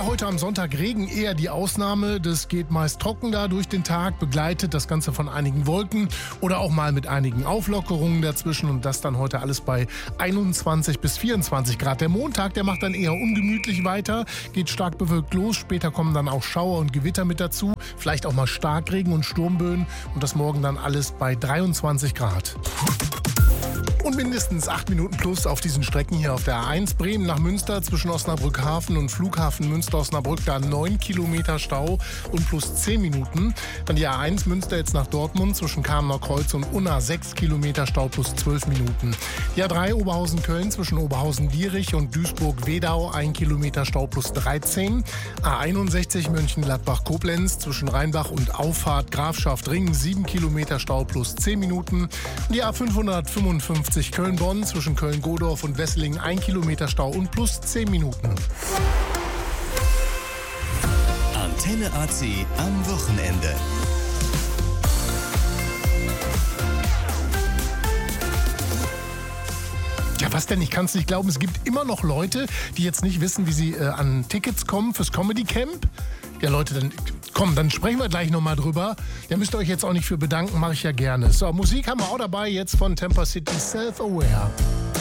heute am Sonntag Regen eher die Ausnahme. Das geht meist trocken da durch den Tag, begleitet das Ganze von einigen Wolken oder auch mal mit einigen Auflockerungen dazwischen. Und das dann heute alles bei 21 bis 24 Grad. Der Montag, der macht dann eher ungemütlich weiter, geht stark bewölkt los. Später kommen dann auch Schauer und Gewitter mit dazu. Vielleicht auch mal Starkregen und Sturmböen. Und das morgen dann alles bei 23 Grad. Und mindestens 8 Minuten plus auf diesen Strecken hier auf der A1 Bremen nach Münster zwischen Osnabrück Hafen und Flughafen Münster-Osnabrück, da 9 Kilometer Stau und plus 10 Minuten. Dann die A1 Münster jetzt nach Dortmund zwischen Kamener Kreuz und Unna 6 Kilometer Stau plus 12 Minuten. Die A3 Oberhausen-Köln zwischen Oberhausen-Dierich und Duisburg-Wedau 1 Kilometer Stau plus 13. A61 Mönchengladbach-Koblenz zwischen Rheinbach und Auffahrt Grafschaft-Ring 7 Kilometer Stau plus 10 Minuten. Und die A555 Köln-Bonn zwischen Köln-Godorf und Wesseling 1 Kilometer Stau und plus 10 Minuten. Antenne AC am Wochenende. Ja, was denn? Ich kann es nicht glauben. Es gibt immer noch Leute, die jetzt nicht wissen, wie sie an Tickets kommen fürs Comedy Camp. Ja, Leute, dann sprechen wir gleich nochmal drüber. Da müsst ihr euch jetzt auch nicht für bedanken, mache ich ja gerne. So, Musik haben wir auch dabei jetzt von Temper City, Self-Aware.